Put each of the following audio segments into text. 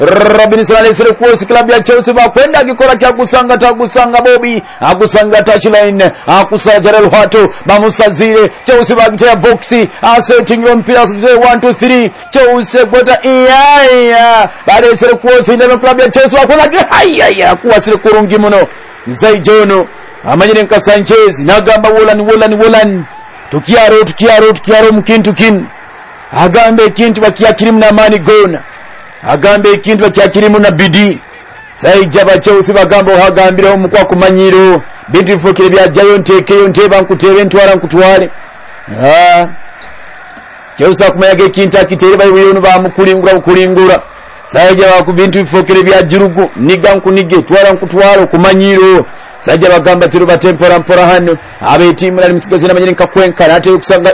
Robin Salah kuosi club ya Chelsea bakwenda akikora kya kusanga Bobby akusanga touchline akusa Gerald Hato bamusazire Chelsea bagitya boxi setting on mpira 1 2 3 Chelsea kwata iya bale sele kuosi ndebe club ya Chelsea bakola haya kuwasile kurungi muno Zaijono amanyire nka Sanchez nagamba Wolan tukiaro mukintu agambe kintu bakiyakirimu na mani gona agambe kintu bakiyakirimu na bidi saija ba Chelsea bagamba hagambira mu kwa kumanyiro bintu fokere bya jayo ntekeyo nteba nkutebe ntwara nkutwale Chelsea kumayage kintu akitere bayibuyonu ba mukulingura saija ba ku bintu fokere bya jirugo niga nkunige twara nkutwala kumanyiro saja bagamba tiro batempora mpora hano abe timu na msigazi na manyini kakwenka nate kusanga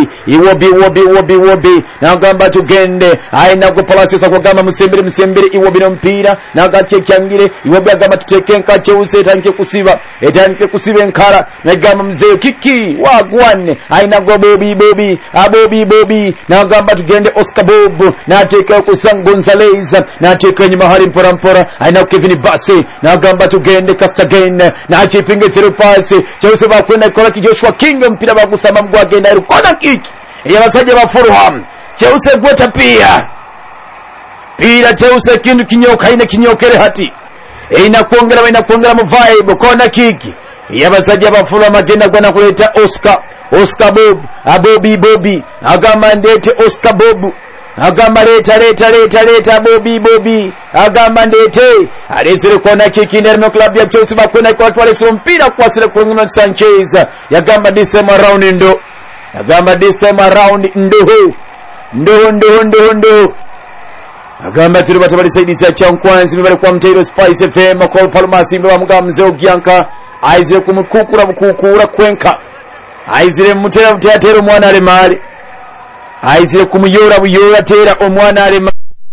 iwobi na gamba tugende aina go Palacios akogamba musembere iwobi no mpira na gatye kyangire iwobi agamba tutekenka Chelsea tanke kusiba enkara na gamba mzee kiki wagwane aina go Bobby na gamba tugende Oscar Bob na teke kusanga Gonzalez na teke nyuma hali mpora aina Kevin Bassey na gamba tugende Castagne na achipinge through pass Chelsea bakwenda kola Joshua King mpira bagusama mgwa agenda rukona kick yabasaje ba Fulham Chelsea gweta pia Chelsea kindu kinyokere hati inakuongera mu vibe kona kick yabasaje ba Fulham agenda gwana kuleta Oscar Bob Bobby agamba ndete Oscar Bob agamba leta Bobby agamba ndete alesere kona kiki ndero club ya Chelsea bakwenda kwa twalese mpira kwasile kurungana Sanchez yagamba this time around ndo agamba tiri batabali saidi ya chankwanzi mbere kwa Mtero Spice FM kwa Palmasi mbe bamugamze ogyanka aize kumukukura kwenka aizire mutera mwana alemali aizire kumuyora tera omwana alemali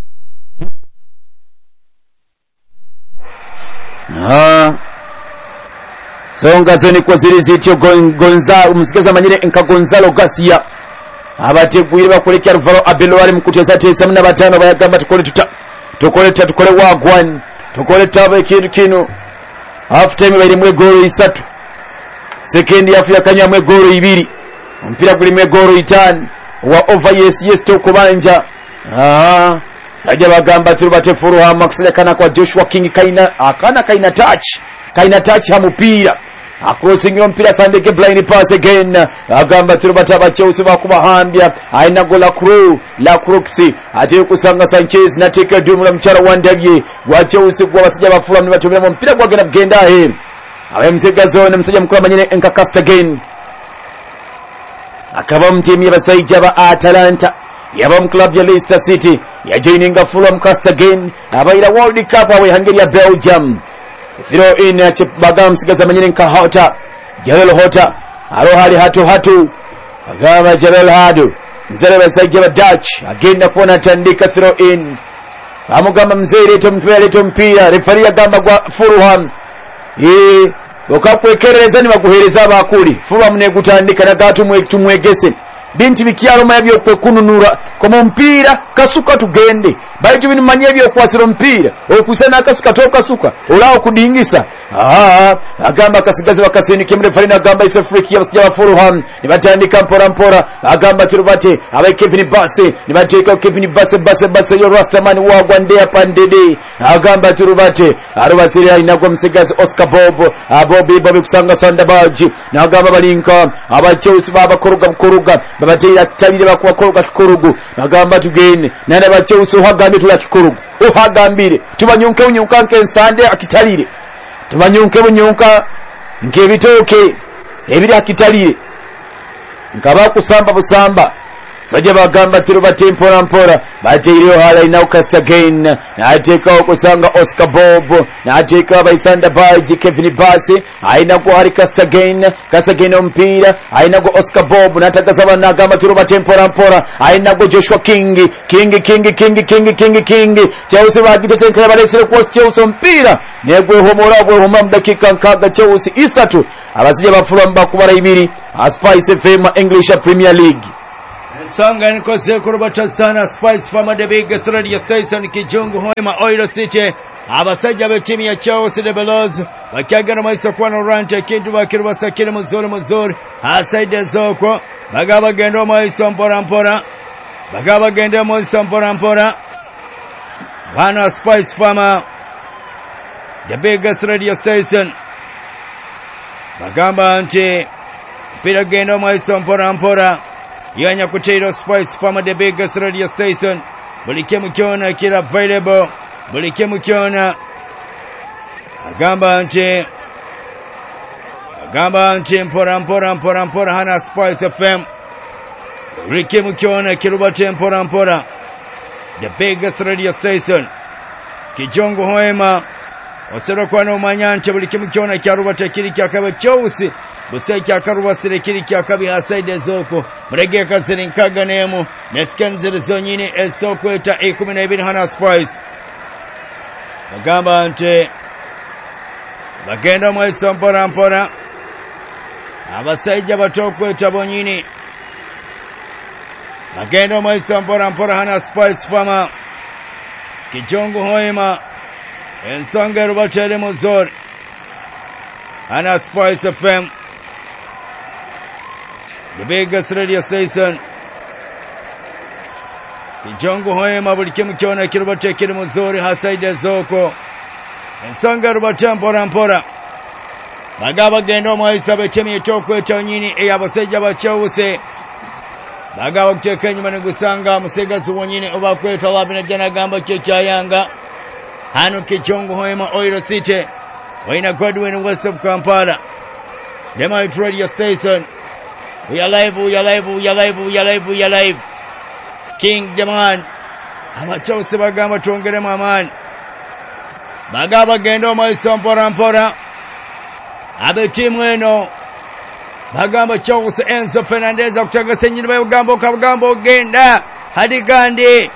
songa zoni kwa ziri zityo Gonzalo umusikeza manyire enka Gonzalo Garcia abategwire bakolekya Alvaro Abelwari mukutesa tesa muna batano bayagamba tukole wagwan tukole tabe kinu half time balimwe golo 3 second half yakanyamwe golo 2 mpira kulimwe golo 5 wa over yes to kubanja saja bagamba turubate Fulham maksile kana kwa Joshua King kaina touch hamupira acrossing mpira sandeke blind pass again agamba turubate aba Chelsea bakubahambya aina gola la Croxy ate kusanga Sanchez na take dumu la mchara wandabye wa Chelsea kwa basija ba Fulham nibatumira mpira kwa genda awe msega zone msija mkula manyine enka Castagne akaba mtimi yabasaija ba Atalanta yaba club ya Leicester City ya joininga Fulham Castagne abaira World Cup awe Hungary Belgium throw in at bagam sigaza manyine nka Hota Gerald Hota arohali hatu agaba Gerald Hado zere basaija ba Dutch agenda kuona tandika throw in amugamba mzee leto mpira referee agamba kwa Fulham okakwekereza ni baguhereza abakuli Fulham ne gutandika na gatu tumwegese binti bikyalo mayabyo kwekununura komo mpira kasuka tugende baito bini manyebyo kwasiro mpira okusana kasuka tokasuka olao kudingisa agamba kasigaze bakaseni kemre farina agamba isa freak ya sija Fulham ni batandika mpora agamba turubate abai Kevin Bassey ni bateka Kevin Bassey yo Rastaman wagwande apandede agamba turubate arubasiri inagwa msigaze Oscar Bob Bobby kusanga Sandabaji na agamba balinka aba Chelsea baba kuruga babatira kitabire bakwa kikurugu bagamba tugene nane bacheuse uhagambe tula kikurugu uhagambire tubanyunke unyunka nkensande akitalire tubanyunke bunyunka nkebitoke ebiri akitalire nkaba kusamba busamba saje bagamba tiro batempora bateiro hala ina Castagne na ateka okusanga Oscar Bob na ateka baisanda baji Kevin Bassey aina ko hari Castagne mpira aina ko Oscar Bob na atakaza na gamba tiro batempora aina ko Joshua King Chelsea bagitetenkera balesere ko Chelsea mpira negwe homora dakika nkaga Chelsea isatu abasije bafulamba kubara 2 Spice FM English Premier League ensonga nikoze kurubata sana Spice Farmer the biggest radio station Kijungu Hoima Oil City abasajja b'ettiimu ya Chelsea the Belows bakyagala maiso kuba n'olwante ekintu bakirubasakire muzuri asaide zokwo bagaba bagenda omaiso mpola bana Spice Farmer the biggest radio station bagamba nti mpira genda omaiso mpola yanya kuteiro Spice Farmer the biggest radio station bulike mukyona kira available bulike mukyona agamba nti mpora hana Spice FM bulike mukyona kirubate mpora the biggest radio station Kijongo Hoima osero kwa n'omanya nti bulike mukyona kyarubate kiri kyakabe Chelsea buseki akarubasire kiri kyakabi hasaide zoko murege kaziri nkaga nemu neskenzire zonyine estokweta 12 hana Spice bagamba nti bagenda mweso mpora abasajja batokweta bonyine bagenda mweso mpora hana Spice Farmer Kijongo Hoima ensonga rubatere muzori hana Spice FM the biggest radio station Kijongo Hoima bulike mukyona kirubate kiri muzuri hasaide zoko ensonga rubate mpora bagaba genda omwaisa b'ettiimu y'ekyokweta nyini ey'abasajja ba Chelsea bagaba kuteeka enyuma ne gusanga musegazi wonyine oba kweta labina jana gamba kyekyayanga hano Kijongo Hoima Oil City waina Godwin West of Kampala the might radio station we are live King Jaman abachose bagamba tuongeremu amaani bagaba genda omaiso mpora ab'ettiimu eno bagamba Chelsea Enzo Fernandez akutagasa ennyini bagamba ogenda hadi kandi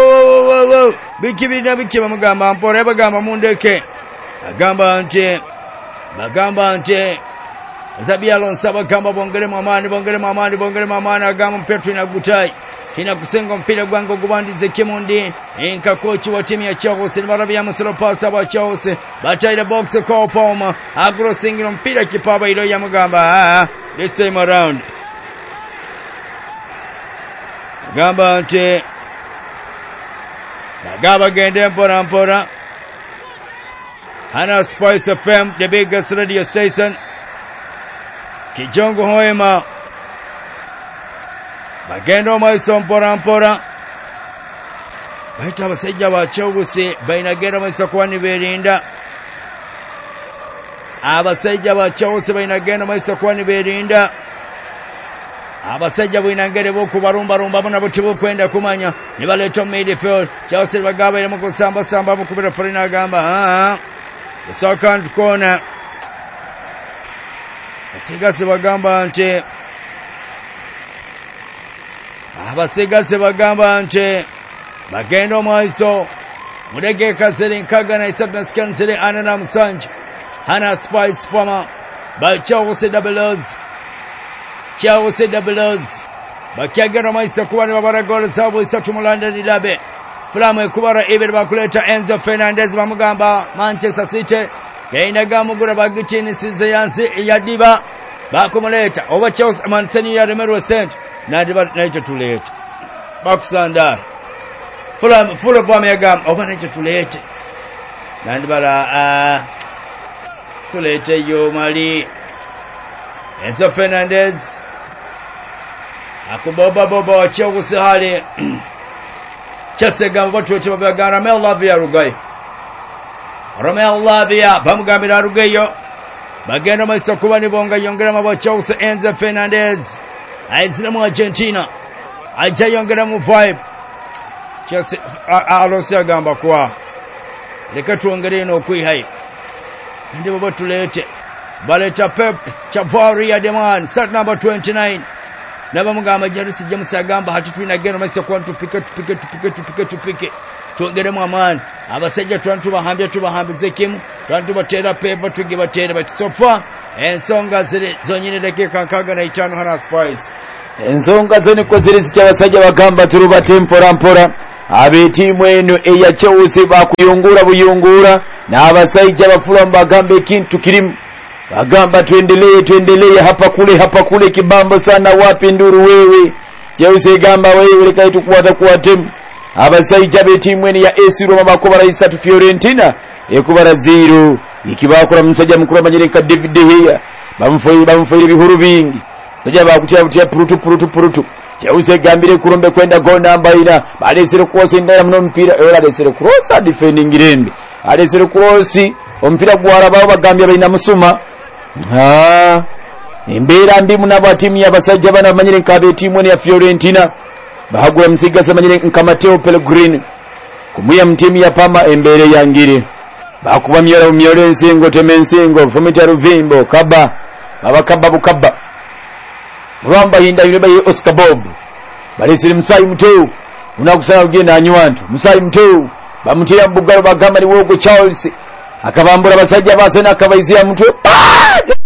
biki bamugamba mpora bagamba mundeke bagamba nti Zabia Alonso bagamba bongeremu amaani agamba mpetru inagutai fina kusenga mpira gwango gubandize kimundi enka kochi wa timu ya Chelsea barabya musiro pasa ba Chelsea bataira box call Palmer agro singiro mpira kipaba ilo ya mugamba this time around gamba nti bagaba gende mpora hana Spice FM the biggest radio station Kijongo Hoima bagenda omaiso mpora baita abasajja ba Chelsea bainagenda maiso kwani berinda abasajja ba Chelsea bainagenda maiso kwani berinda abasajja bwinangere bokubarumba bona butibu kwenda kumanya nibaleto midfield Chelsea bagaba ile mukusamba bukubira Farina agamba the second corner abasigazi bagamba nti bagenda omaiso mudege kazeri nkaga na isatu nasikanzire ana na musanje hana Spice Farmer ba Chelsea Doubles bakyagenda omaiso kuba ne babara goal zabo isatu mu London Derby fulamu ekubara ebere bakuleta Enzo Fernandez bamugamba Manchester City gainaga mugura bagitini size yansi yadiba bakumuleta oba Chelsea Manchester ya Romero Saint nadiba nacho tulete bakusandara fula bwa megam oba nacho tulete nadiba tulete yo mali Enzo Fernandez akuboba wa Chelsea hali Chelsea gamba batuche babagara Romelu Lavia bamugambira arugeyo bagenda maiso kuba nibonga yongera mabo Chelsea Enzo Fernandez aizina mu Argentina aja yongera mu vibe Chelsea Alonso agamba kwa leka tuongere no kwihai ndi babo tulete baleta Pep Chavari ya demand start number 29 naba mugamba James agamba hatutwina geno maiso kwa tupike tuongeremu amaani abasajja tubahambize kimu tubatera pepa tugibatera bati sofa ensonga ziri zonyine dakika 65 hana Spice ensonga zo niko ziri zitya abasajja bagamba tulubate mpora ab'ettiimu eno eya Chelsea bakuyungura buyungura n'abasajja bafulamu bagamba ekintu kirimu bagamba tuendelee hapa kule kibambo sana wapi nduru wewe Chelsea gamba wewe leka tukwatemu abasajja b'ettiimu eno ya AS Roma bakubala 3 Fiorentina ekubala 0 ikibakula musajja mukulu amanyirika David De Gea bamufuyira bihuru bingi sajja bakutya purutu Chelsea gambire kurombe kwenda goal number 4 balesere cross ndaya muno mpira era alesere cross defending end alesere cross ompira gwara babo bagambye balina musuma embeera mbi munabo timu y'abasajja bana bamanyire nkabe timu ya Fiorentina bahagula msiga samanyire nka Matteo Pellegrini kumuya mtimu ya Parma embeere yangire bakuba myolo ensingo temensingo fumita ruvimbo kaba bukaba Rwamba hinda yule bayi Oscar Bob balesiri Musayi Muteu unakusana ugenda anywantu Musayi Muteu bamutira mbugalo bagamba ni wogo Charles akabambura basajja base nakabayizia Muteu